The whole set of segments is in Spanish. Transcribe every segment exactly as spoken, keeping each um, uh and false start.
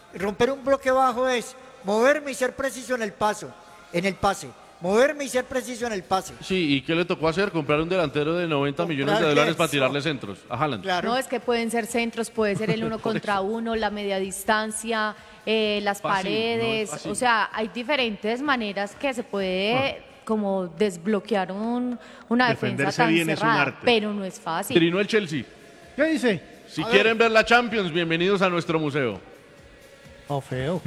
romper un bloque bajo es moverme y ser preciso en el paso, en el pase. Moverme y ser preciso en el pase. Sí, ¿y qué le tocó hacer? Comprar un delantero de noventa Comprar millones de dólares eso. para tirarle centros a Haaland. Claro. No, es que pueden ser centros, puede ser el uno contra uno, la media distancia, eh, las Fácil, paredes. no es fácil. O sea, hay diferentes maneras que se puede como desbloquear un, una defensa Defenderse tan bien es un cerrada, arte. pero no es fácil. Trinó el Chelsea. ¿Qué dice? Si quieren ver la Champions, bienvenidos a nuestro museo. Oh, feo.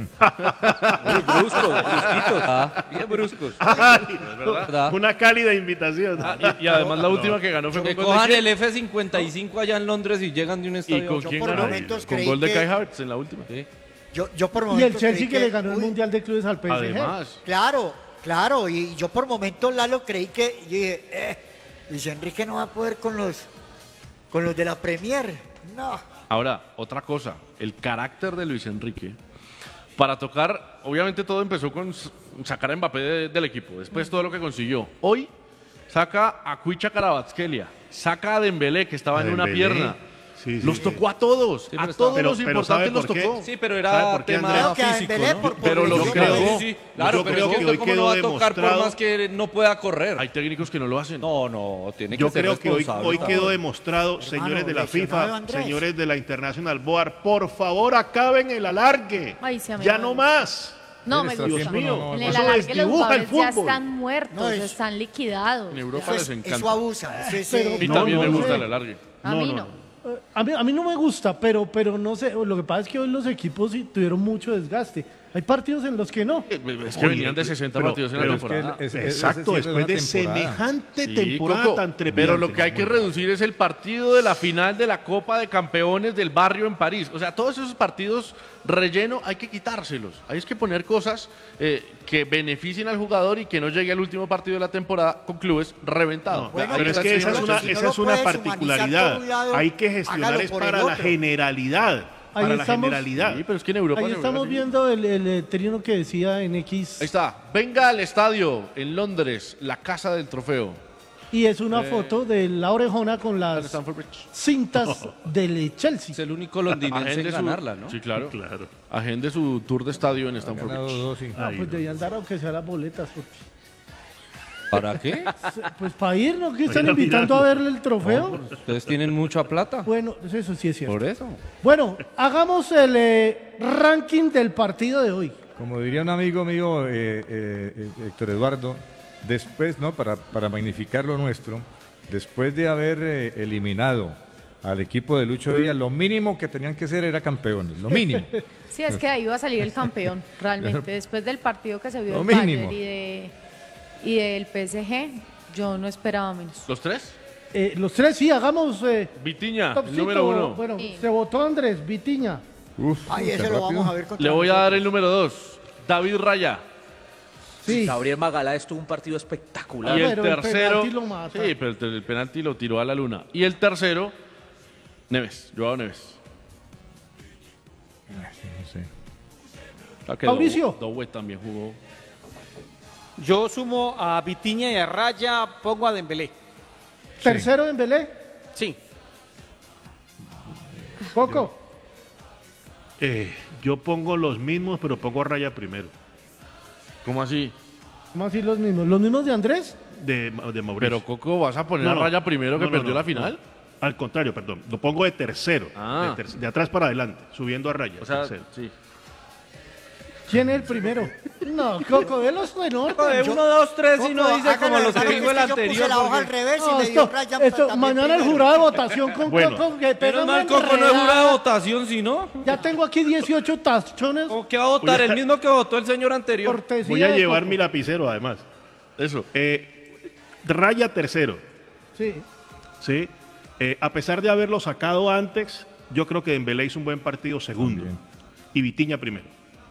Muy bruscos, brusquitos. Ah, bien bruscos. Ay, ¿Verdad? una cálida invitación. Y, y además la última que ganó fue Que con gol cojan de el F cincuenta y cinco allá en Londres y llegan de un ¿Y estadio. con a otro. quién por ganó? momentos Con creí gol de que- Kai Havertz en la última. Sí. Yo, yo por Y momentos el Chelsea creí que le ganó el uy, Mundial de Clubes al P S G. Además, Claro, claro, y yo por momentos, Lalo, creí que y dije, eh, Luis Enrique no va a poder con los, con los de la Premier. No. ahora, otra cosa, el carácter de Luis Enrique. Para tocar, obviamente todo empezó con s- sacar a Mbappé de- del equipo, después todo lo que consiguió. Hoy saca a Cuicha Kvaratskhelia, saca a Dembélé, que estaba A en una Dembélé. pierna. Sí, sí, los sí. tocó a todos, Sí, a pero todos pero- los pero importantes ¿sabe los por qué? tocó. Sí, pero ¿Sabe era por qué, tema Andrea? Creo que a físico, Dembélé ¿no? por- por- Pero lo yo que creo- creo- Sí, sí, claro, yo pero creo es que que hoy usted cómo quedó no va a tocar por demostrado- más que no pueda correr. Hay técnicos que no lo hacen. No, no, tiene que Yo ser creo que hoy, responsable. hoy quedó demostrado, señores de la lesionado FIFA, Andrés. señores de la International Board, por favor acaben el alargue. Ay, sí, a mí ya no no me más. No me Dios gusta. mío, En el eso alargue los desdibuja el jugadores ya fútbol. están muertos, No, es- están liquidados. En Europa Eso, les es- encanta. eso abusa. Eso es, Pero- eh, Y No, también no, me no gusta sé. el alargue. A No, mí no, no. Eh, A mí, a mí no me gusta, pero, pero no sé, lo que pasa es que hoy los equipos sí tuvieron mucho desgaste. Hay partidos en los que no. Es que venían de sesenta pero- partidos en pero la es que temporada. Es- es- Exacto, ese cierre después de una temporada. semejante Sí, temporada Coco, tan tremenda. pero lo que hay que reducir es el partido de la final de la Copa de Campeones del barrio en París. O sea, todos esos partidos relleno hay que quitárselos. Hay que poner cosas eh, que beneficien al jugador y que no llegue al último partido de la temporada con clubes reventados. No, Bueno, pero es pero que si esa no es lo- una, si no esa lo es una puedes humanizar particularidad. por un lado, Hay que gestionar hágalo es por el para la otro. generalidad. Ahí para la estamos- generalidad. Sí, pero es que en Europa Ahí se estamos juega así. viendo el, el, eh, trino que decía en X. Ahí está. Venga al estadio en Londres, la casa del trofeo. Y es una Eh, foto de la orejona con En las Stamford Bridge. cintas del Chelsea. Es el único londinense Agende en su- ganarla, ¿no? Sí, claro. Claro. Agende su tour de estadio en Stamford Ganado Bridge. dos, sí. Ah, pues debían dar aunque sea las boletas. porque- ¿Para qué? Pues para ir, ¿no? Que están ir a invitando a mirarlo. verle el trofeo. Ustedes tienen mucha plata. Bueno, eso sí es cierto. Por eso. Bueno, hagamos el eh, ranking del partido de hoy. Como diría un amigo mío, eh, eh, eh, Héctor Eduardo, después, ¿no? Para, para magnificar lo nuestro, después de haber eh, eliminado al equipo de Lucho Díaz, lo mínimo que tenían que ser era campeones, lo mínimo. Sí, es que ahí va a salir el campeón, realmente. Después del partido que se vio Lo del mínimo. Bayern y, de, y del P S G, yo no esperaba menos. ¿Los tres? Eh, los tres, sí, hagamos eh, Vitiña, el topcito. número uno. Bueno, Sí. se votó Andrés, Vitiña. Uf, Ay, tan ese lo rápido. vamos a ver contra Le voy a dar nosotros. el número dos. David Raya. Sí. Gabriel Magaláes tuvo un partido espectacular. Y el pero el tercero. penalti lo mata. Sí, pero el, el penalti lo tiró a la luna. Y el tercero, Neves, Joao Neves. No sé. O que Mauricio. Dow- Doué también jugó. Yo sumo a Vitiña y a Raya, pongo a Dembélé. Tercero en Belé. Sí. Coco. Eh, yo pongo los mismos, pero pongo a Raya primero. ¿Cómo así? ¿Cómo así los mismos? ¿Los mismos de Andrés? De, de Mauricio. Pero Coco, ¿vas a poner No, a no. Raya primero que No, no, perdió no, la final? no. Al contrario, perdón. Lo pongo de tercero. Ah. De, ter- de atrás para adelante, subiendo a Raya. O sea, tercero. sí. ¿Quién es el primero? No, Coco, de los en orden. De uno, dos, tres y no Coco, dice hagan como la los que verdad, dijo el es que yo anterior. puse la hoja al porque- revés y No, me dio esto, Ryan esto, también mañana el primero. jurado de votación con Bueno. Coco. Que Menos pega mal, una Coco no es enredada. jurado de votación, si no. Ya tengo aquí dieciocho tachones. ¿O qué va a votar? El mismo que votó el señor anterior. Cortesía Voy a de llevar Coco. mi lapicero, además. Eso. Eh, Raya tercero. Sí. ¿Sí? Eh, a pesar de haberlo sacado antes, yo creo que Dembélé hizo un buen partido segundo. También. Y Vitiña primero.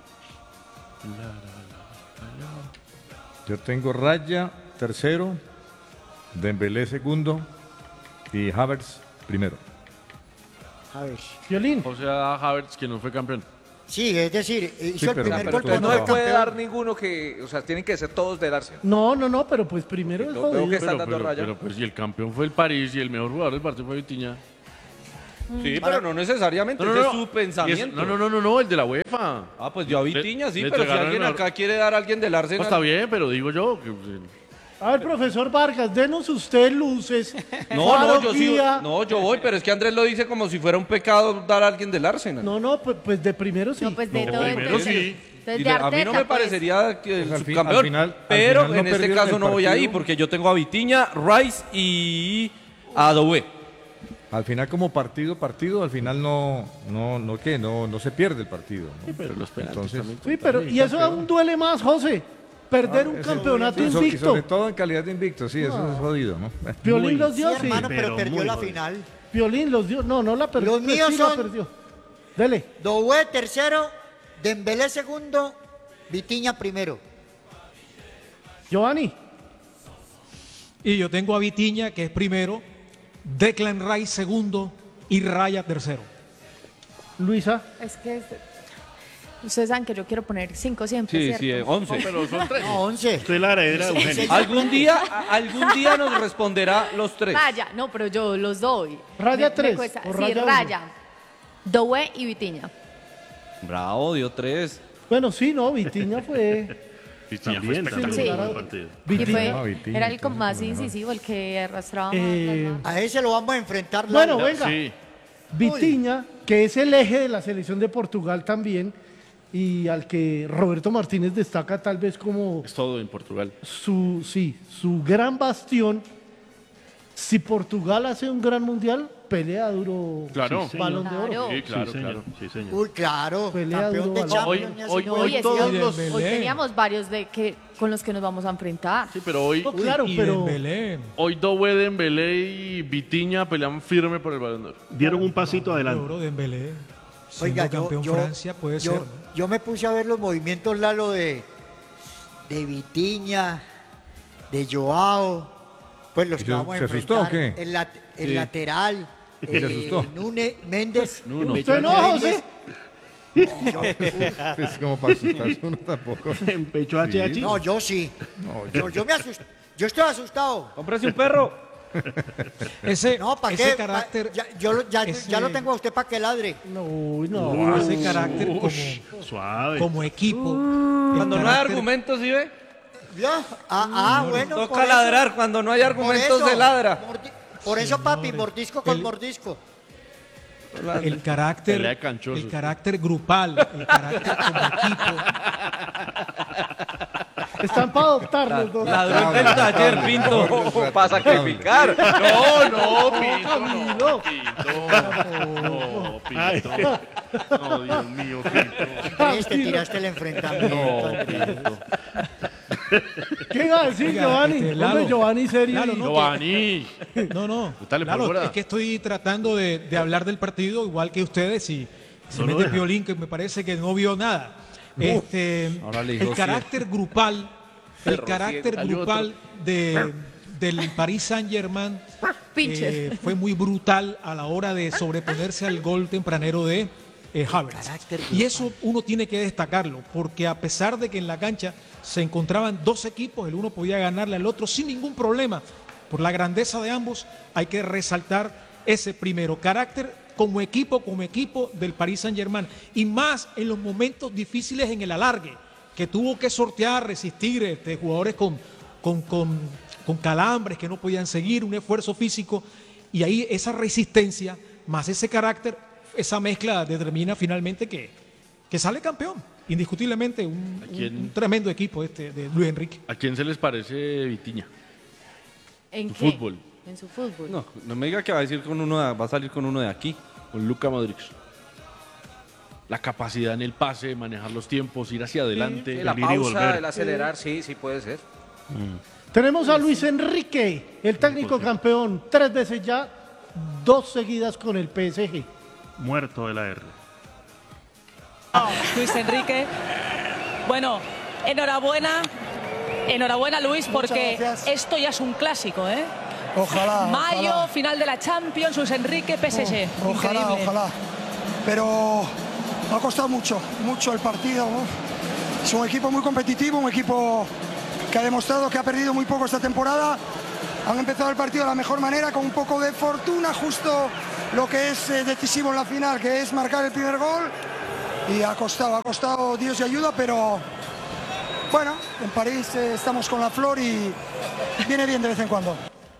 Yo tengo Raya tercero, Dembélé segundo y Havertz primero. A ver. Violín. O sea, Havertz, que no fue campeón. Sí, es decir, hizo Sí, el pero- primer pero gol, tú pero No no se fue puede dar campeón. ninguno que, o sea, tienen que ser todos del Arsenal. No, no, no, pero pues primero es Lo veo jodido. que están Pero, dando pero, Raya. pero, pues si el campeón fue el París y el mejor jugador del partido fue Vitiña. Sí, Para- pero no necesariamente, No, no, ese no. es su Y es- pensamiento. No, no, no, no, no, el de la UEFA. Ah, pues yo a Vitiña sí, le pero si entregaron alguien el- acá quiere dar a alguien del No, Arsenal. está bien, pero digo yo. que, pues, A ver, profesor Vargas, denos usted luces. No, faro, no, yo sí, guía. no, yo voy, pero es que Andrés lo dice como si fuera un pecado dar a alguien del Arsenal. No, no, pues, pues de primero sí. No, pues de No, todo. primero entonces- sí. entonces Y de de- a mí no Arteta, me pues. parecería que el Pues al fin- subcampeón, al final- al pero final no en este perdieron caso el no voy ahí partido. porque yo tengo a Vitiña, Rice y a Doué. Al final como partido, partido, al final no, no, no, ¿qué? No, no se pierde el partido. ¿no? pero los penaltis Entonces, también. Sí, pero y eso aún duele más, José. Perder un ese- campeonato y so- y invicto. sobre todo en calidad de invicto, sí, eso es jodido, ¿no? Piolín Muy- los dio, Sí, sí. hermano, pero, pero perdió muy la jodido. final. Piolín los dio. No, no la perdió. Los míos sí la son- perdió. Dele. Doué tercero, Dembélé segundo, Vitiña primero. Giovanni. Y yo tengo a Vitiña, que es primero, Declan Rice segundo y Raya tercero. Luisa. Es que es- ustedes saben que yo quiero poner cinco siempre, Sí, ¿cierto? sí, eh, once. Pero son tres. No, once. Estoy la heredera de Eugenio. Algún día, a- algún día nos responderá los tres. Raya, no, pero yo los doy. Raya Me- me tres, cuesta- o sí, raya uno. Raya. Doué y Vitiña. Bravo, dio tres. Bueno, sí, no, Vitiña fue. Vitiña fue También, también. Sí. buen partido. Y Vitiña. fue, no, Vitiña, era el como entonces, más lo mejor. incisivo, el que arrastraba más Eh, las manos. A ese lo vamos a enfrentar. Bueno, Laura. venga. Sí. Vitiña, que es el eje de la selección de Portugal también, y al que Roberto Martínez destaca tal vez como Es todo en Portugal. su, sí, su gran bastión. Si Portugal hace un gran mundial, pelea duro Claro. Sí, balón de oro. Claro. Sí, claro, sí, señor. claro. Sí, señor. Uy, claro. Pelea Campeón duro de balón. Hoy, Champions. hoy, así hoy fue. Oye, todos sí, los... Dembélé. hoy teníamos varios de que con los que nos vamos a enfrentar. Sí, pero hoy, No, claro, y pero Dembélé, hoy Doué, Dembélé y Vitiña pelean firme por el Balón de Oro. Dieron un pasito adelante. oro, Dembélé. Siendo Oiga, yo, campeón yo- Francia puede yo- ser. ¿no? yo me puse a ver los movimientos, Lalo, de, de Vitiña, de Joao, pues los ¿Y que se- vamos a se asustó enfrentar. o qué? El, lat- el Sí. lateral, ¿Se eh, asustó? Núñez, Méndez. usted no, José. Es como para asustarse uno tampoco. Empechó a H H. No, yo sí. No, Yo, yo me asusté. Yo estoy asustado. Cómprese un perro. Ese, No, ¿para ese qué? carácter, Pa- ya, yo lo- ya, ese- ya lo tengo a usted para que ladre. No, uy, no. ese carácter como, Suave. como equipo. Cuando el no hay carácter- argumentos, ¿sí ve? Ya. Ah, ah, bueno. por Toca eso- ladrar. Cuando no hay por argumentos, eso, se ladra. mordi- Por eso, papi, mordisco con mordisco. El carácter, Pelea de canchosos. el carácter grupal, el carácter como equipo. Están para adoptar los dos. Ladrón del taller, Pinto. Para sacrificar. No, no, Pinto, Camilo. no, Pinto. No, Pinto. No, Dios mío, Pinto. Este tiraste el enfrentamiento. No, Andrés. Pinto. ¿Qué iba a decir Oiga, Giovanni? este, Hombre, Lalo. Giovanni serio. Lalo, y- no. Giovanni. No, no. Dale, Lalo, pólvora. es que estoy tratando de, de hablar del partido igual que ustedes y se No lo mete deja. Piolín que me parece que no vio nada. Este, Ahora le dijo el carácter grupal, el carácter Hay grupal de, del Paris Saint Germain Pinches. fue muy brutal a la hora de sobreponerse al gol tempranero de eh, Havertz. Carácter Y eso uno tiene que destacarlo, porque a pesar de que en la cancha se encontraban dos equipos, el uno podía ganarle al otro sin ningún problema. Por la grandeza de ambos, hay que resaltar ese primero carácter como equipo, como equipo del Paris Saint-Germain. Y más en los momentos difíciles en el alargue, que tuvo que sortear, resistir este, jugadores con, con, con, con calambres que no podían seguir, un esfuerzo físico. Y ahí esa resistencia, más ese carácter, esa mezcla determina finalmente que, que sale campeón. Indiscutiblemente, un, ¿A quién? un tremendo equipo este de Luis Enrique. ¿A quién se les parece Vitiña? ¿En Su qué? fútbol. En su fútbol. No, no me diga que va a decir con uno de- va a salir con uno de aquí. Con Luka Modric. La capacidad en el pase, manejar los tiempos, ir hacia adelante. Sí, la El ir y pausa, volver. el acelerar, sí, sí puede ser. Tenemos a Luis Enrique, el técnico campeón, tres veces ya, dos seguidas con el P S G. Muerto de la R. Luis Enrique. Bueno, enhorabuena. Enhorabuena, Luis, porque esto ya es un clásico, ¿eh? Ojalá. Mayo, ojalá. final de la Champions, Luis Enrique, P S G. Ojalá, Increíble. ojalá. Pero ha costado mucho, mucho el partido, ¿no? Es un equipo muy competitivo, un equipo que ha demostrado que ha perdido muy poco esta temporada. Han empezado el partido de la mejor manera, con un poco de fortuna justo lo que es eh, decisivo en la final, que es marcar el primer gol. Y ha costado, ha costado Dios y ayuda, pero bueno, en París eh, estamos con la flor y viene bien de vez en cuando.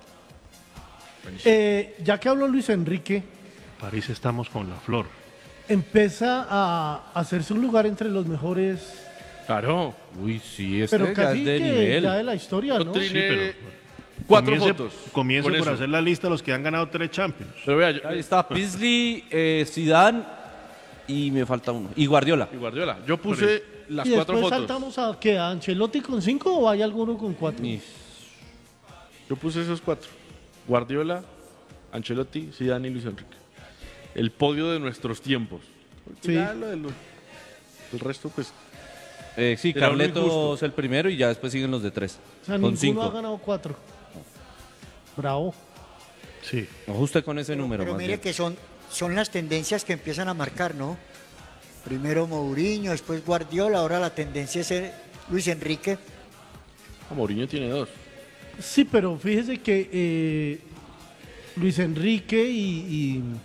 Eh, ya que habló Luis Enrique, París estamos con la flor. empieza a hacerse un lugar entre los mejores, Claro. Uy, sí, este pero ya casi es de que nivel. ya de la historia, ¿no? Trine- Sí, pero Cuatro comience, fotos. Comience con por eso. hacer la lista de los que han ganado tres Champions. Pero vea, yo- Ahí está Paisley, eh, Zidane y me falta uno. Y Guardiola. y Guardiola. Yo puse las Y cuatro después fotos. saltamos a que a Ancelotti con cinco o hay alguno con cuatro. Y- Yo puse esos cuatro. Guardiola, Ancelotti, Zidane y Luis Enrique. El podio de nuestros tiempos. Sí. Ya lo de los- el resto, pues, Eh, sí, Era muy Carleto justo. es el primero y ya después siguen los de tres. O sea, con ninguno cinco. ha ganado cuatro. Bravo. Sí. Ajuste con ese número. Pero más mire bien. que son, son las tendencias que empiezan a marcar, ¿no? Primero Mourinho, después Guardiola, ahora la tendencia es ser Luis Enrique. a Mourinho tiene dos. Sí, pero fíjese que eh, Luis Enrique y, y,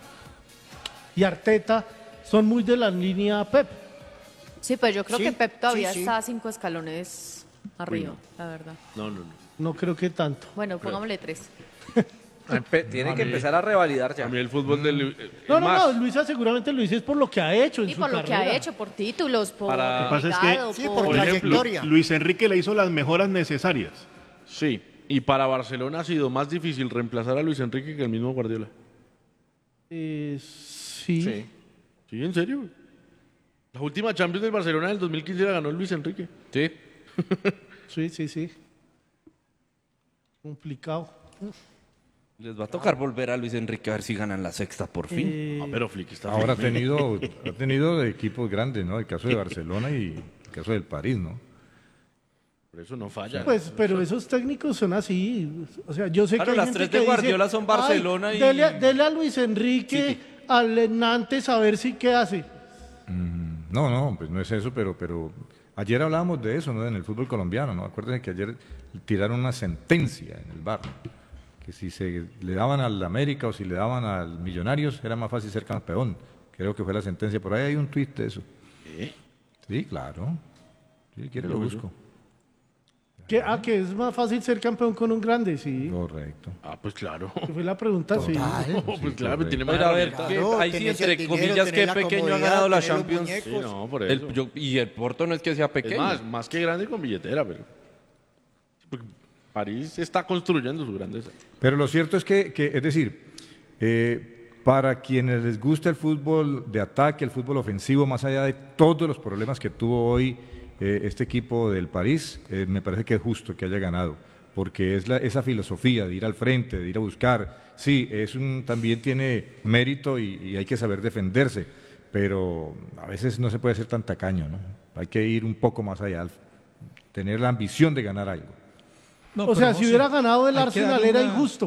y Arteta son muy de la línea Pep. Sí, pues yo creo Sí, que Pep todavía sí, sí. está cinco escalones arriba, la verdad. No, no, no. No creo que tanto. Bueno, pongámosle tres. Tiene que empezar a revalidar ya. A mí el fútbol del... eh, No, no, más. no, Luisa seguramente lo dice es por lo que ha hecho en Y su por lo que carrera. ha hecho, por títulos, por Para- Lo que pasa es que- legado, Sí, por Por ejemplo, trayectoria. Luis Enrique le hizo las mejoras necesarias. Sí, y para Barcelona ha sido más difícil reemplazar a Luis Enrique que el mismo Guardiola. Eh, sí. Sí. Sí, en serio. La última Champions del Barcelona del dos mil quince la ganó Luis Enrique. Sí. Sí, sí, sí. Complicado. Les va a tocar volver a Luis Enrique a ver si ganan la sexta por fin. Eh, Ah, pero Flick está Ahora ha firme. tenido, ha tenido de equipos grandes, ¿no? El caso de Barcelona y el caso del París, ¿no? Por eso no falla. Pues, pero esos técnicos son así. O sea, yo sé Claro, que hay las gente tres que de dice, Guardiola son Barcelona "Ay, y- Dele, a- dele a Luis Enrique, al Nantes, a ver si qué hace. No, no, pues no es eso, pero, pero ayer hablábamos de eso, ¿no? En el fútbol colombiano, ¿no? Acuérdense que ayer tiraron una sentencia en el bar, que si se le daban al América o si le daban al Millonarios era más fácil ser campeón. Creo que fue la sentencia. Por ahí hay un tuit de eso. Sí, claro. Si quiere lo busco. Que, ah, que es más fácil ser campeón con un grande, sí. Correcto. Ah, pues claro. Que fue la pregunta, sí. pues claro, tiene más Pero a ver, herramientas. que Claro, ahí sí, tenés el entre dinero, comillas, tenés que la pequeño ha comodidad, ganado la tenés los Champions. Sí, muñecos. no, por El- eso. yo- y el Porto no es que sea Es pequeño. más, más que grande con billetera, pero... porque París está construyendo su grandeza. Pero lo cierto es que, que, es decir, eh, para quienes les gusta el fútbol de ataque, el fútbol ofensivo, más allá de todos los problemas que tuvo hoy eh, este equipo del París, eh, me parece que es justo que haya ganado, porque es la- esa filosofía de ir al frente, de ir a buscar. Sí, es un, también tiene mérito y, y hay que saber defenderse, pero a veces no se puede ser tan tacaño, ¿no? Hay que ir un poco más allá, tener la ambición de ganar algo. No, O pero sea, no si sé. hubiera ganado el Hay que Arsenal darle era una- injusto.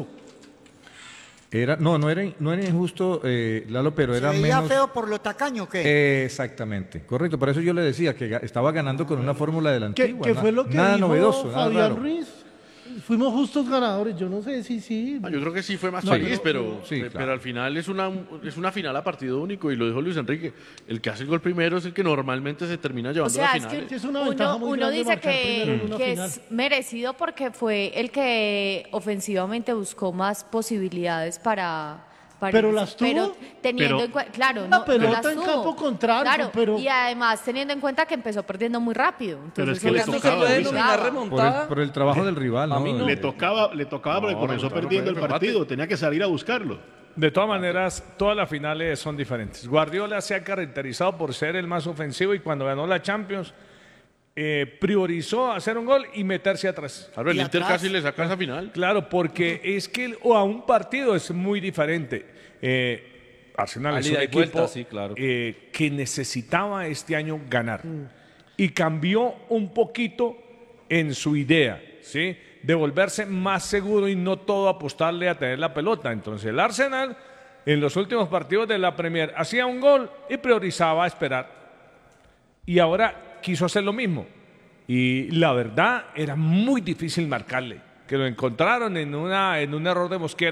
Era, no, no era, no era injusto, eh, Lalo, pero ¿Se era veía menos... feo por lo tacaño o qué? Eh, exactamente, correcto. Por eso yo le decía que ga- estaba ganando con una fórmula de la Que, antigua. que na- fue lo que nada dijo novedoso, nada Fabián raro. Ruiz. Fuimos justos ganadores. Yo no sé si sí. Ah, yo creo que sí fue más No, feliz, pero- pero, sí, pero claro. al final es una, es una final a partido único y lo dijo Luis Enrique. El que hace el gol primero es el que normalmente se termina O llevando sea, la es final. que Es una ventaja uno, muy uno grande dice marcar primero en que, una que final. es merecido porque fue el que ofensivamente buscó más posibilidades para... para ¿Pero irse. las tuvo? Pero teniendo Pero- en cuenta, claro, La no, no pelota las en tuvo. campo contrario, Claro, pero- y además teniendo en cuenta que empezó perdiendo muy rápido. Pero Entonces, es que le obviamente, tocaba, lo puede Luisa. denominar obligaba. Por el, remontada. por el trabajo del rival, A mí ¿no? no. Le tocaba, le tocaba porque No, comenzó remontar, perdiendo el remate. partido, tenía que salir a buscarlo. De todas maneras, todas las finales son diferentes. Guardiola se ha caracterizado por ser el más ofensivo y cuando ganó la Champions eh, priorizó hacer un gol y meterse atrás. Claro, el Y Inter atrás. casi le saca esa final. Claro, porque es que el- o a un partido es muy diferente. Eh, Arsenal Al es un ida y equipo vuelta, sí, claro. eh, que necesitaba este año ganar y cambió un poquito en su idea, ¿sí? De volverse más seguro y no todo apostarle a tener la pelota. Entonces el Arsenal en los últimos partidos de la Premier hacía un gol y priorizaba esperar. Y ahora quiso hacer lo mismo. Y la verdad era muy difícil marcarle, que lo encontraron en, una, en un error de Mosquera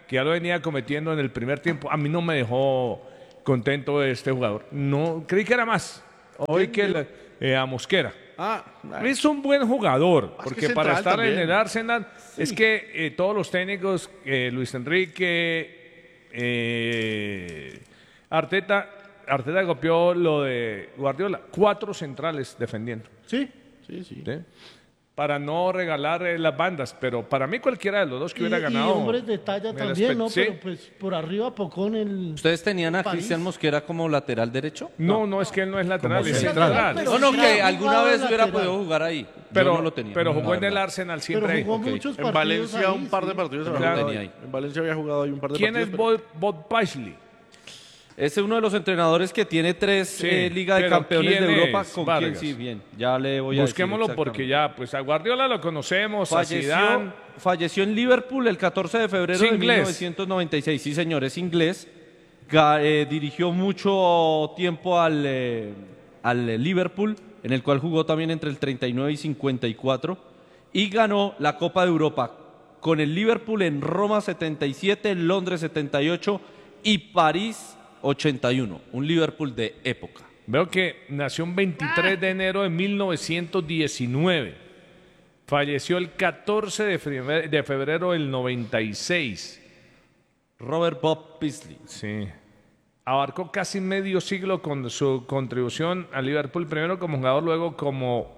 que ya lo venía cometiendo en el primer tiempo, a mí no me dejó contento de este jugador. No, creí que era más. Hoy que el, eh, a Mosquera. Ah, es un buen jugador, que porque es para central estar en también. el Arsenal Sí. es que eh, todos los técnicos, eh, Luis Enrique, eh, Arteta, Arteta copió lo de Guardiola, cuatro centrales defendiendo. Sí. Sí, sí. ¿Sí? Para no regalar eh, las bandas, pero para mí cualquiera de los dos que Y, hubiera y ganado. hombres de talla me también, respeto. ¿no? Sí. Pero pues por arriba Pocón el... ¿Ustedes tenían a París. Cristian Mosquera como lateral derecho? No, no, es que él no es lateral, Como es central. central. No, no, que alguna vez hubiera podido jugar ahí. Pero, Yo no lo tenía. pero jugó la en el verdad. Arsenal siempre ahí. jugó Ok. muchos En partidos Valencia ahí, un par de sí. partidos. Pero había no jugado tenía ahí. ahí. En Valencia había jugado ahí un par de ¿Quién partidos. es Bob, Bob Paisley? Ese es uno de los entrenadores que tiene tres Sí, eh, Liga de pero Campeones de ¿quién Europa. es, ¿Con quién? Vargas? Sí, bien. Ya le voy a Busquémoslo decir porque exactamente. ya, pues a Guardiola lo conocemos, a Falleció, Zidane. falleció en Liverpool el catorce de febrero ¿Es de inglés? mil novecientos noventa y seis. Sí, señor, es inglés. Ga- eh, dirigió mucho tiempo al, eh, al eh, Liverpool, en el cual jugó también entre el treinta y nueve y cincuenta y cuatro. Y ganó la Copa de Europa con el Liverpool en Roma setenta y siete, Londres setenta y ocho y París ochenta y uno. Un Liverpool de época. Veo que nació un veintitrés de enero de mil novecientos diecinueve. Falleció el catorce de febrero, de febrero del noventa y seis. Robert Bob Paisley. Sí. Abarcó casi medio siglo con su contribución al Liverpool, primero como jugador, luego como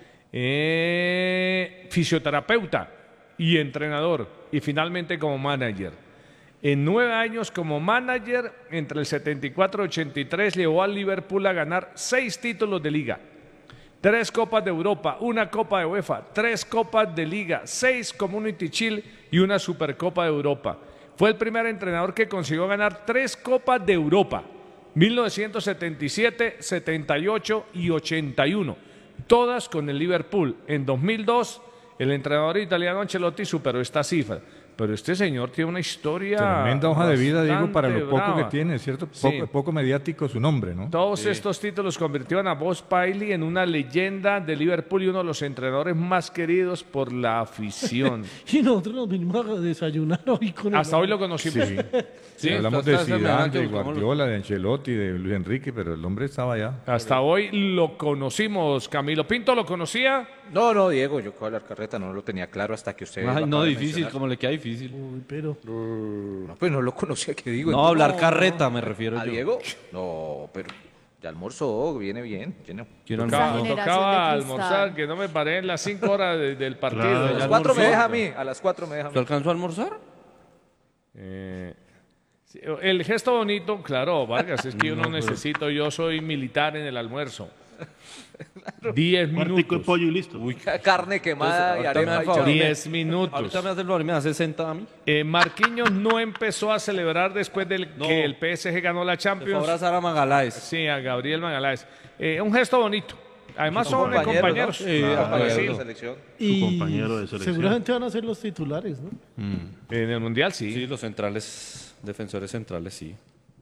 eh, fisioterapeuta y entrenador, y finalmente como manager. En nueve años como manager, entre el setenta y cuatro y ochenta y tres, llevó al Liverpool a ganar seis títulos de liga, tres copas de Europa, una copa de UEFA, tres copas de liga, seis Community Shield y una Supercopa de Europa. Fue el primer entrenador que consiguió ganar tres copas de Europa, mil novecientos setenta y siete, setenta y ocho y ochenta y uno, todas con el Liverpool. En dos mil dos, el entrenador italiano Ancelotti superó esta cifra. Pero este señor tiene una historia. Tremenda hoja de vida, Diego, para lo bastante poco brava. que tiene, ¿cierto? Sí. Poco, poco mediático su nombre, ¿no? Todos Sí. estos títulos convirtieron a Bob Paisley en una leyenda de Liverpool y uno de los entrenadores más queridos por la afición. Y nosotros nos vinimos a desayunar hoy con el Hasta hoy lo conocimos. Sí. Sí, Hablamos hasta de esa mañana Zidane, que de buscamos los- Guardiola, de Ancelotti, de Luis Enrique, pero el hombre estaba allá. Hasta hoy lo conocimos. Camilo Pinto, ¿lo conocía? No, no, Diego, yo con la carreta no lo tenía claro hasta que usted. lo Ay, no, acaba de difícil, mencionar. como le queda difícil. Uy, pero... No, pues no lo conocía, ¿qué digo? No, hablar carreta me refiero ¿A yo. Diego? No, pero ya almorzó, viene bien. lleno. Tocaba, generación tocaba de cristal. almorzar, que no me paré en las cinco horas de- del partido. A las cuatro me deja a mí, a las cuatro me deja a mí. ¿Te alcanzó a almorzar? Eh, sí, el gesto bonito, claro, Vargas, es que yo no, No, pero- necesito, yo soy militar en el almuerzo. Diez Cuartico minutos. de pollo y listo. Carne quemada y ahorita me arepa da y favor. chao. Diez minutos. Ahorita me hace el favor y me da sesenta a mí. Eh, Marquinhos no empezó a celebrar después de que el P S G ganó la Se fue a Champions. abrazar a Magaláes. Sí, a Gabriel Magaláes. Eh, un gesto bonito. Además son eh, compañeros, compañeros. ¿no? Sí, Claro, compañeros compañeros Brasil. de selección. Y compañero de selección. seguramente van a ser los titulares, ¿no? En el Mundial sí. Sí, los centrales, defensores centrales, sí.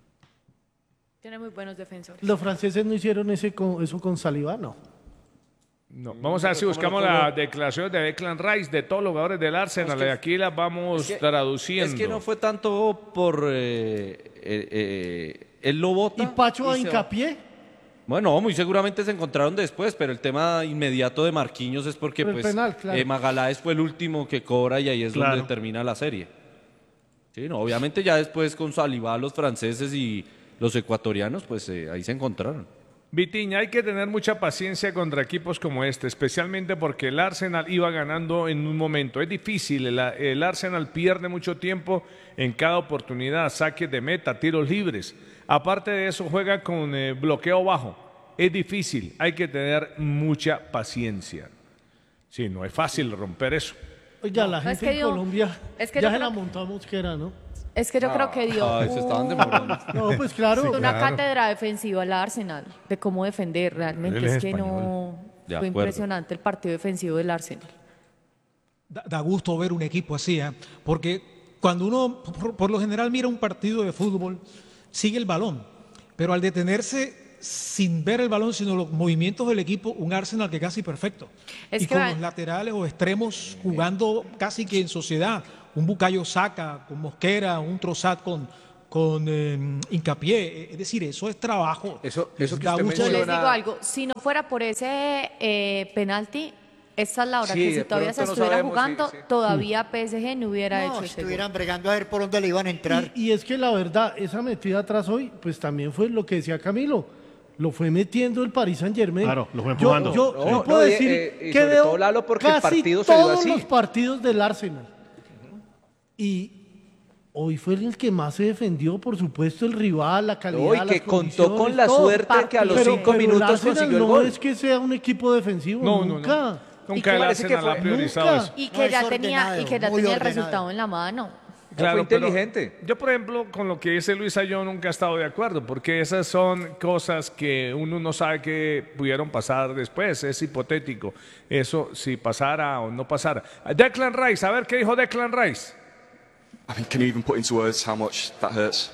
Tiene muy buenos defensores. Los franceses no hicieron ese con, eso con Saliba, no. No, vamos a ver si ¿Cómo buscamos lo- cómo? las declaraciones de Declan Rice, de todos los jugadores del Arsenal. Es que- y aquí las vamos Es que- traduciendo. Es que no fue tanto por... Eh, eh, eh, él lo bota. ¿Y Pacho a se va. hincapié? Bueno, muy seguramente se encontraron después, pero el tema inmediato de Marquinhos es porque Por el pues, penal, claro. eh, Magaláes fue el último que cobra y ahí es Claro. donde termina la serie. Sí, no, obviamente ya después con Saliba, los franceses y los ecuatorianos, pues eh, ahí se encontraron. Vitiña, hay que tener mucha paciencia contra equipos como este, especialmente porque el Arsenal iba ganando en un momento. Es difícil, el, el Arsenal pierde mucho tiempo en cada oportunidad, saques de meta, tiros libres. Aparte de eso, juega con eh, bloqueo bajo. Es difícil, hay que tener mucha paciencia. Sí, no es fácil romper eso. Oiga, la es gente que en yo- Colombia es que ya yo se creo la que- montó a Mosquera, ¿no? Es que yo creo que dio Ay, se estaban un- demorando. No, pues claro. Sí, una claro. cátedra defensiva al Arsenal, de cómo defender realmente. Él Es, es que no... De Fue acuerdo. impresionante el partido defensivo del Arsenal. Da, da gusto ver un equipo así, ¿eh? Porque cuando uno, por, por lo general, mira un partido de fútbol, sigue el balón, pero al detenerse sin ver el balón, sino los movimientos del equipo, un Arsenal que casi perfecto. Es y que con va- los laterales o extremos jugando casi que en sociedad. Un Bukayo Saka con Mosquera, un Trossard con, con eh, Hincapié. Es decir, eso es trabajo. Eso, eso que Da usted gusto. Yo les menciona- digo algo, si no fuera por ese eh, penalti, esta es la hora Sí, que si de todavía se pronto no estuviera sabemos, jugando, sí, sí. todavía P S G no hubiera No, hecho ese gol. estuvieran bregando a ver por dónde le iban a entrar. Y, y es que la verdad, esa metida atrás hoy, pues también fue lo que decía Camilo. Lo fue metiendo el Paris Saint Germain. Claro, lo fue Yo, empujando. yo, No, yo no, puedo y- decir eh, y que sobre veo todo, Lalo, porque el casi partido se dio todos así. los partidos del Arsenal. Y hoy fue el que más se defendió, por supuesto, el rival, la calidad, No, y las que contó con condiciones, la todo. suerte que a los Pero- cinco pero el minutos Arsenal consiguió el no gol. es que sea un equipo defensivo, No, no, nunca. no. ¿Y Nunca qué el parece que Arsenal ha fue? priorizado Nunca. eso. Y No, que es ya tenía, ordenado, y que ya muy tenía el ordenado. resultado en la mano. Fue pero inteligente. Yo, por ejemplo, con lo que dice Luisa, yo nunca he estado de acuerdo, porque esas son cosas que uno no sabe que pudieron pasar después, es hipotético. Eso si pasara o no pasara. Declan Rice, a ver qué dijo Declan Rice. I mean, can you even put into words how much that hurts?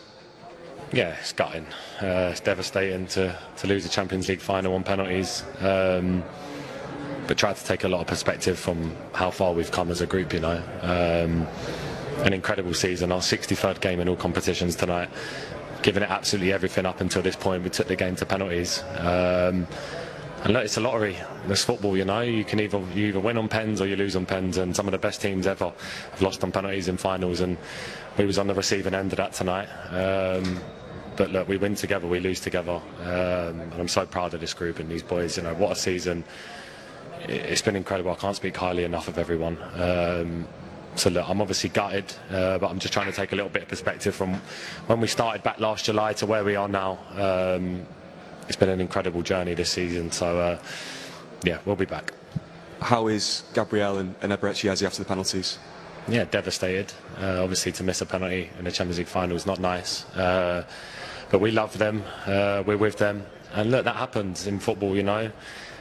Yeah, it's gutting. Uh, it's devastating to, to lose the Champions League final on penalties. Um, but try to take a lot of perspective from how far we've come as a group, you know. Um, an incredible season, our sixty-third game in all competitions tonight. Giving it absolutely everything up until this point. We took the game to penalties. Um, and look, it's a lottery. It's football, you know. You can either you either win on pens or you lose on pens. And some of the best teams ever have lost on penalties in finals. And we was on the receiving end of that tonight. Um, but look, we win together, we lose together. Um, and I'm so proud of this group and these boys. You know, what a season. It- It's been incredible. I can't speak highly enough of everyone. Um, So look, I'm obviously gutted, uh, but I'm just trying to take a little bit of perspective from when we started back last July to where we are now. Um, it's been an incredible journey this season, so uh, yeah, we'll be back. How is Gabriel and, and Eberechi after the penalties? Yeah, devastated. Uh, obviously, to miss a penalty in the Champions League final is not nice, uh, but we love them. Uh, we're with them, and look, that happens in football, you know.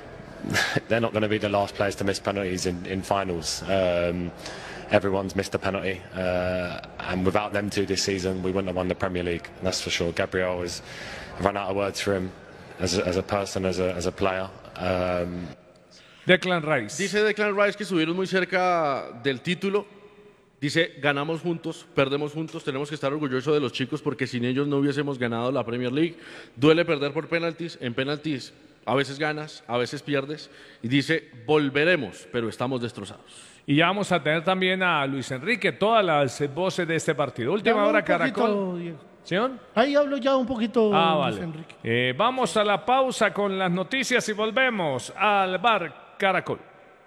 They're not going to be the last players to miss penalties in, in finals. Um, Everyone's missed a penalty, uh, and without them two this season, we wouldn't have won the Premier League. That's for sure. Gabriel has run out of words for him as a, as a person, as a, as a player. Um, Declan Rice. Dice Declan Rice que estuvieron muy cerca del título. Dice, ganamos juntos, perdemos juntos, tenemos que estar orgullosos de los chicos porque sin ellos no hubiésemos ganado la Premier League. Duele perder por penaltis, en penaltis a veces ganas, a veces pierdes. Y dice, volveremos, pero estamos destrozados. Y ya vamos a tener también a Luis Enrique, todas las voces de este partido. Última hora, Caracol. ¿Señor? Ahí hablo ya un poquito, Ah, Luis vale. Enrique. Eh, vamos a la pausa con las noticias y volvemos al bar Caracol.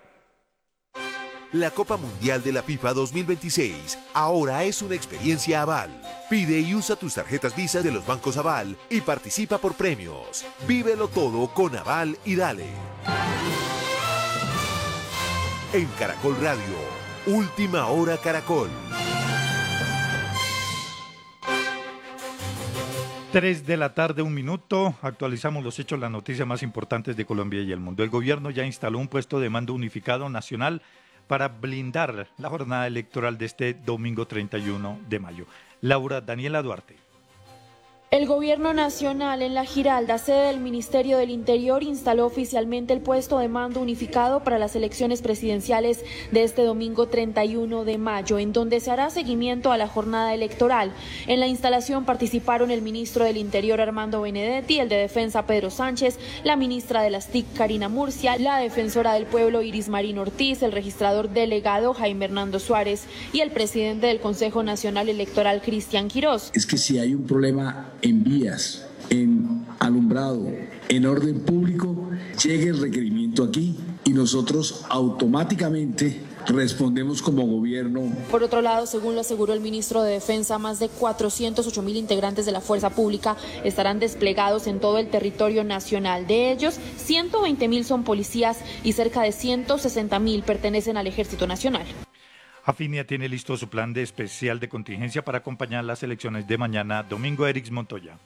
La Copa Mundial de la FIFA dos mil veintiséis ahora es una experiencia Aval. Pide y usa tus tarjetas Visa de los bancos Aval y participa por premios. Vívelo todo con Aval y dale. En Caracol Radio, Última Hora Caracol. Tres de la tarde, un minuto. Actualizamos los hechos, las noticias más importantes de Colombia y el mundo. El gobierno ya instaló un puesto de mando unificado nacional para blindar la jornada electoral de este domingo treinta y uno de mayo. Laura Daniela Duarte. El Gobierno Nacional en La Giralda, sede del Ministerio del Interior, instaló oficialmente el puesto de mando unificado para las elecciones presidenciales de este domingo treinta y uno de mayo, en donde se hará seguimiento a la jornada electoral. En la instalación participaron el ministro del Interior Armando Benedetti, el de Defensa Pedro Sánchez, la ministra de las T I C Karina Murcia, la defensora del pueblo Iris Marín Ortiz, el registrador delegado Jaime Hernando Suárez y el presidente del Consejo Nacional Electoral Cristian Quirós. Es que si hay un problema en vías, en alumbrado, en orden público, llegue el requerimiento aquí y nosotros automáticamente respondemos como gobierno. Por otro lado, según lo aseguró el ministro de Defensa, más de cuatrocientos ocho mil integrantes de la Fuerza Pública estarán desplegados en todo el territorio nacional. De ellos, ciento veinte mil son policías y cerca de ciento sesenta mil pertenecen al Ejército Nacional. Afinia tiene listo su plan de especial de contingencia para acompañar las elecciones de mañana. Domingo, Erix Montoya.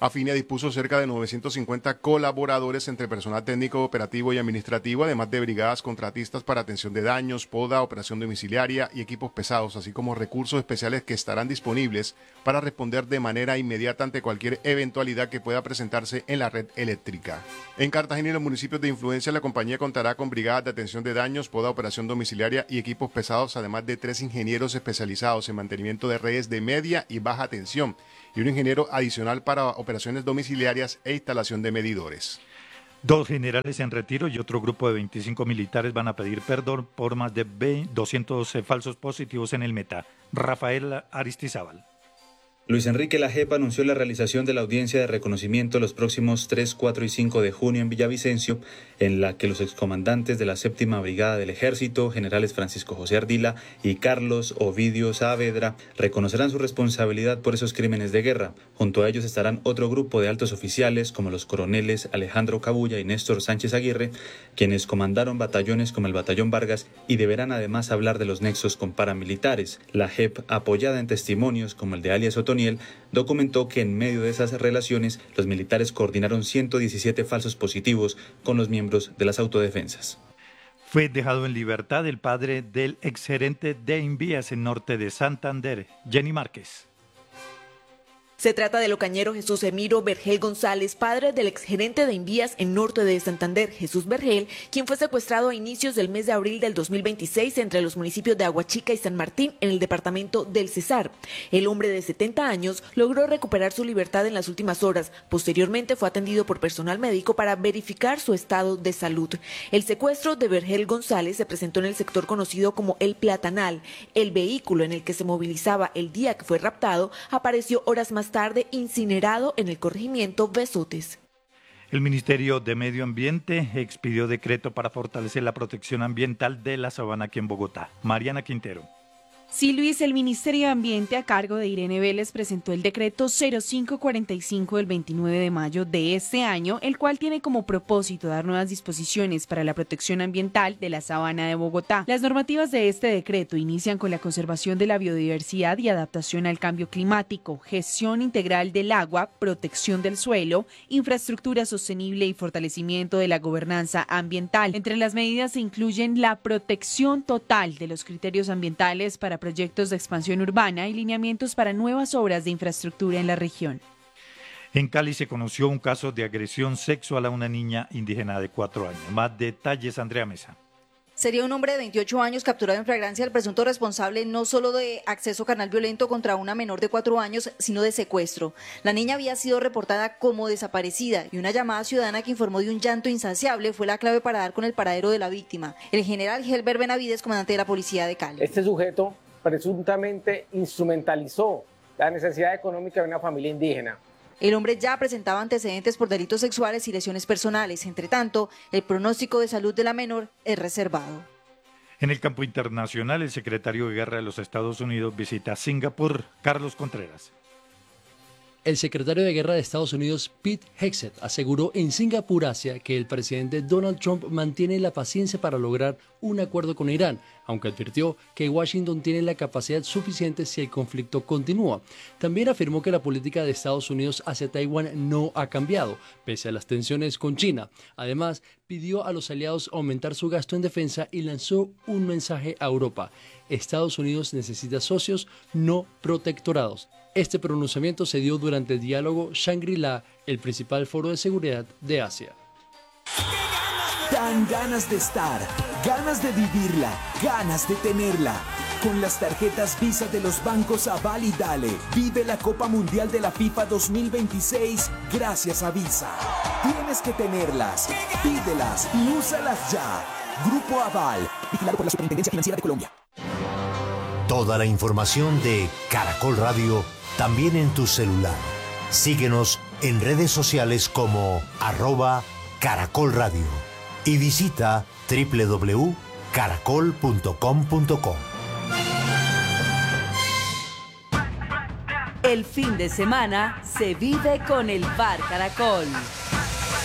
Afinia dispuso cerca de novecientos cincuenta colaboradores entre personal técnico, operativo y administrativo, además de brigadas contratistas para atención de daños, poda, operación domiciliaria y equipos pesados, así como recursos especiales que estarán disponibles para responder de manera inmediata ante cualquier eventualidad que pueda presentarse en la red eléctrica. En Cartagena y los municipios de influencia, la compañía contará con brigadas de atención de daños, poda, operación domiciliaria y equipos pesados, además de tres ingenieros especializados en mantenimiento de redes de media y baja tensión y un ingeniero adicional para operaciones domiciliarias e instalación de medidores. Dos generales en retiro y otro grupo de veinticinco militares van a pedir perdón por más de doscientos falsos positivos en el Meta. Rafael Aristizábal. Luis Enrique Lajepa anunció la realización de la audiencia de reconocimiento los próximos tres, cuatro y cinco de junio en Villavicencio, en la que los excomandantes de la séptima Brigada del Ejército, generales Francisco José Ardila y Carlos Ovidio Saavedra, reconocerán su responsabilidad por esos crímenes de guerra. Junto a ellos estarán otro grupo de altos oficiales como los coroneles Alejandro Cabulla y Néstor Sánchez Aguirre, quienes comandaron batallones como el Batallón Vargas y deberán además hablar de los nexos con paramilitares. La J E P, apoyada en testimonios como el de alias Otoniel, documentó que en medio de esas relaciones los militares coordinaron ciento diecisiete falsos positivos con los miembros de las autodefensas. Fue dejado en libertad el padre del exgerente de Invías en norte de Santander, Jenny Márquez. Se trata del ocañero Jesús Emiro Vergel González, padre del exgerente de Invías en norte de Santander, Jesús Vergel, quien fue secuestrado a inicios del mes de abril del dos mil veintiséis entre los municipios de Aguachica y San Martín en el departamento del Cesar. El hombre de setenta años logró recuperar su libertad en las últimas horas. Posteriormente fue atendido por personal médico para verificar su estado de salud. El secuestro de Vergel González se presentó en el sector conocido como El Platanal. El vehículo en el que se movilizaba el día que fue raptado apareció horas más tarde incinerado en el corregimiento Besotes. El Ministerio de Medio Ambiente expidió decreto para fortalecer la protección ambiental de la sabana aquí en Bogotá. Mariana Quintero. Sí, Luis, el Ministerio de Ambiente a cargo de Irene Vélez presentó el decreto cero cinco cuarenta y cinco del veintinueve de mayo de este año, el cual tiene como propósito dar nuevas disposiciones para la protección ambiental de la sabana de Bogotá. Las normativas de este decreto inician con la conservación de la biodiversidad y adaptación al cambio climático, gestión integral del agua, protección del suelo, infraestructura sostenible y fortalecimiento de la gobernanza ambiental. Entre las medidas se incluyen la protección total de los criterios ambientales para proyectos de expansión urbana y lineamientos para nuevas obras de infraestructura en la región. En Cali se conoció un caso de agresión sexual a una niña indígena de cuatro años. Más detalles, Andrea Mesa. Sería un hombre de veintiocho años capturado en flagrancia, el presunto responsable no solo de acceso carnal violento contra una menor de cuatro años, sino de secuestro. La niña había sido reportada como desaparecida y una llamada ciudadana que informó de un llanto insaciable fue la clave para dar con el paradero de la víctima. El general Helber Benavides, comandante de la policía de Cali. Este sujeto presuntamente instrumentalizó la necesidad económica de una familia indígena. El hombre ya presentaba antecedentes por delitos sexuales y lesiones personales. Entre tanto, el pronóstico de salud de la menor es reservado. En el campo internacional, el secretario de Guerra de los Estados Unidos visita Singapur. Carlos Contreras. El secretario de Guerra de Estados Unidos, Pete Hegseth, aseguró en Singapur, Asia, que el presidente Donald Trump mantiene la paciencia para lograr un acuerdo con Irán, aunque advirtió que Washington tiene la capacidad suficiente si el conflicto continúa. También afirmó que la política de Estados Unidos hacia Taiwán no ha cambiado, pese a las tensiones con China. Además, pidió a los aliados aumentar su gasto en defensa y lanzó un mensaje a Europa. Estados Unidos necesita socios, no protectorados. Este pronunciamiento se dio durante el diálogo Shangri-La, el principal foro de seguridad de Asia. Dan ganas de estar, ganas de vivirla, ganas de tenerla. Con las tarjetas Visa de los bancos Aval y Dale, vive la Copa Mundial de la FIFA dos mil veintiséis gracias a Visa. Tienes que tenerlas, pídelas y úsalas ya. Grupo Aval, vigilado por la Superintendencia Financiera de Colombia. Toda la información de Caracol Radio también en tu celular. Síguenos en redes sociales como arroba Caracol Radio y visita doble u doble u doble u punto caracol punto com punto co. El fin de semana se vive con el Bar Caracol.